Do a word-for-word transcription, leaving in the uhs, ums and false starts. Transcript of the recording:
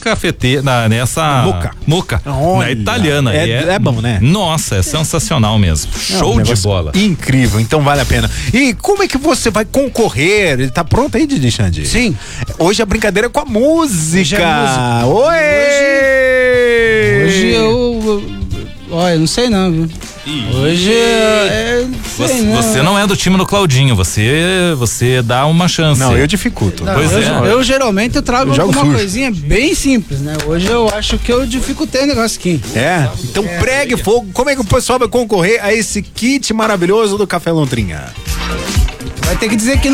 cafeteira, na, nessa Moca. Moca, Olha, na italiana. é, é, é bom, né? Nossa, é sensacional mesmo. É um Show de negócio bola. Incrível, então vale a pena. E como é que você vai concorrer? Ele tá pronto aí, Didi Xande? Sim. Hoje a brincadeira é com a música. Hoje é música. Oi! Hoje eu. Olha, não sei não, viu? Hoje é. Você Sei não. você não é do time do Claudinho, você, você dá uma chance. Não, eu dificulto. Não, Pois eu, é. eu geralmente eu trago Eu jogo alguma sujo. coisinha bem simples, né? Hoje eu acho que eu dificultei o negócio aqui. É? Então pregue fogo. Como é que o pessoal vai concorrer a esse kit maravilhoso do Café Londrinha? Vai ter que dizer que